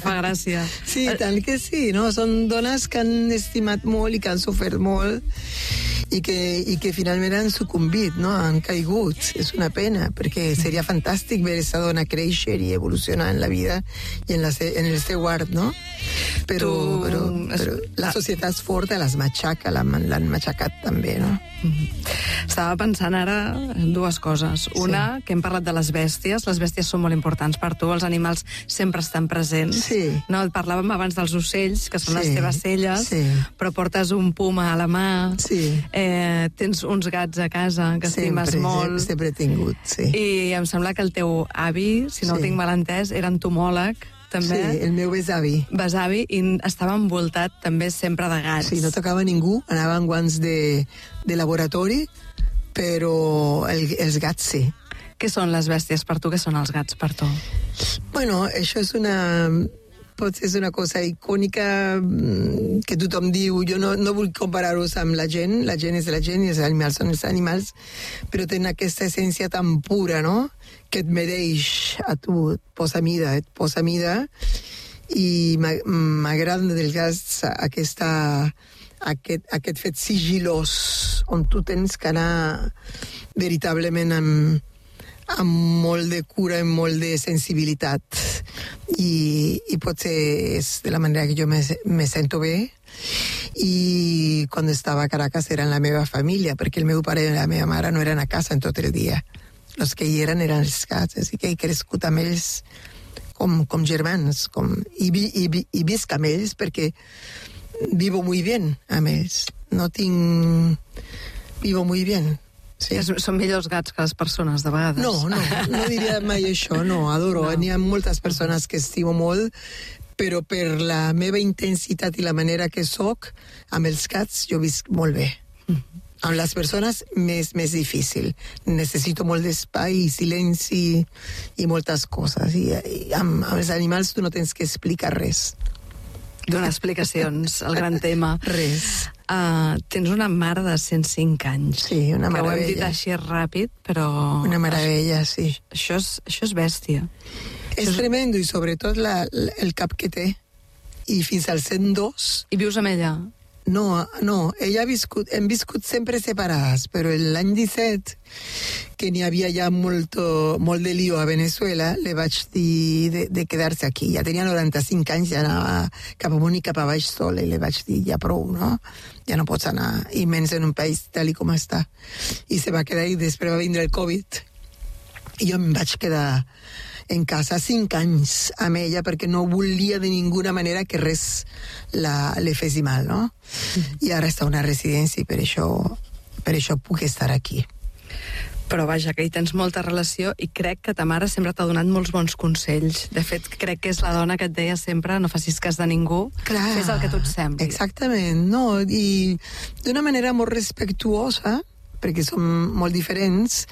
fa gràcia. Sí, tant que sí, no? Són dones que han estimat molt i que han sofert molt i que finalment han sucumbit, no? Han caigut. És una pena, perquè seria fantàstic veure aquesta dona créixer i evolucionar en la vida i en el seu art, no? Però la societat és forta, les matxaca, l'han matxacat també, no? Estava pensant ara dues coses. Una, que hem parlat de les bèsties. Les bèsties són molt importants per tu, els animals sempre estan presents. Sí. No, parlàvem abans dels ocells, que són les teves celles, però portes un puma a la mà. Sí. Tens uns gats a casa que estimes molt. Sempre he tingut, sí. I em sembla que el teu avi, si no ho tinc mal entès, era entomòleg, també. Sí, el meu besavi. Besavi, i estava envoltat també sempre de gats. Sí, no tocava ningú, anava amb guants de laboratori, però els gats sí. Què són les bèsties per tu? Què són els gats per tu? Bueno, això és potser és una cosa icònica que tothom diu. Jo no vull comparar-los amb la gent és la gent i els animals són els animals, però tenen aquesta essència tan pura, no?, que et mereix a tu, et posa mida, i m'agrada dels gats aquest fet sigilós, on tu tens que anar veritablement amb molt de cura i molt de sensibilitat, i potser és de la manera que jo me sento bé. I quan estava a Caracas eren la meva família, perquè el meu pare i la meva mare no eren a casa en tot el dia. Els que hi eren els gats, així que he crescut amb ells com germans, i visc amb ells perquè vivo muy bien amb ells. Vivo muy bien. Sí. Són millors gats que les persones, de vegades. No diria mai això, no, adoro. No. N'hi ha moltes persones que estimo molt, però per la meva intensitat i la manera que soc, amb els gats jo visc molt bé. Amb les persones més difícil. Necessito molt d'espai i silenci i moltes coses. I amb els animals tu no tens que explicar res. Donar explicacions, el gran tema. Res. Tens una mare de 105 anys. Sí, una meravella. Que ho hem dit així ràpid, però... Una meravella, sí. Això és bèstia. És tremendo, i sobretot el cap que té. I fins als 102... I vius amb ella? No, ella hem viscut sempre separades, però l'any 17, que n'hi havia ja molt de lío a Venezuela, le vaig dir de quedar-se aquí. Ja tenia 95 anys, ja anava cap amunt i cap a baix sola, i le vaig dir, ja prou, no? Ja no pots anar, i menys en un país tal com està. I se va quedar, i després va vindre el Covid, i jo em vaig quedar en casa 5 anys amb ella perquè no volia de ninguna manera que res le fes mal, no? I ara està a una residència i per això puc estar aquí. Però vaja, que hi tens molta relació i crec que ta mare sempre t'ha donat molts bons consells. De fet, crec que és la dona que et deia sempre no facis cas de ningú, fes el que tu et sembli. Exactament, no? I d'una manera molt respectuosa, perquè som molt diferents,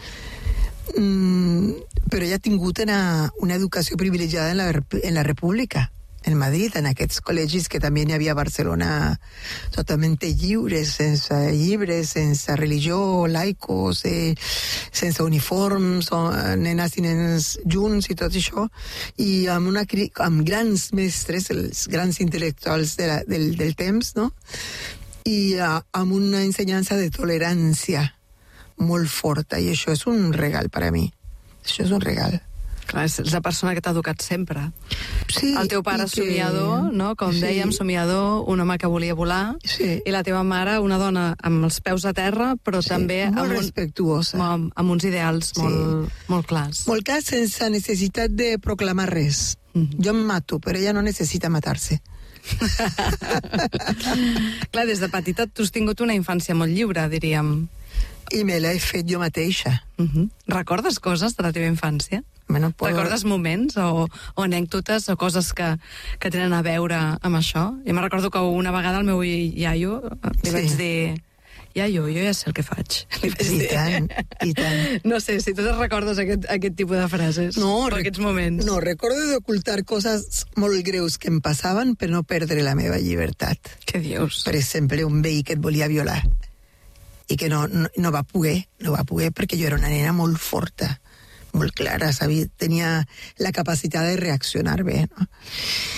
però ella ha tingut una educació privilegiada en la República, en Madrid, en aquests col·legis que també n'hi havia a Barcelona, totalment lliures, sense llibres, sense religió, laicos, sense uniforms, nenes i nens junts i tot això, i amb grans mestres, els grans intel·lectuals del temps, no? I amb una ensenyança de tolerància molt forta, i això és un regal per a mi. Això és un regal. Clar, és la persona que t'ha educat sempre. Sí. El teu pare somiador, no? Com dèiem, somiador, un home que volia volar, i la teva mare, una dona amb els peus a terra, però també molt respectuosa. Amb uns ideals molt clars. Molt clars, sense necessitat de proclamar res. Jo em mato, però ella no necessita matar-se. Clar, des de petita tu has tingut una infància molt lliure, diríem. I me l'he fet jo mateixa. Recordes coses de la teva infància? Recordes moments o anècdotes o coses que tenen a veure amb això? Jo me recordo que una vegada al meu iaio li vaig dir: iaio, jo ja sé el que faig. I tant. No sé, si tu te'n recordes aquest tipus de frases, aquests moments. No, recordo d'ocultar coses molt greus que em passaven per no perdre la meva llibertat. Què dius? Per exemple, un veí que et volia violar i que no va poder perquè jo era una nena molt forta, molt clara, tenia la capacitat de reaccionar bé, no?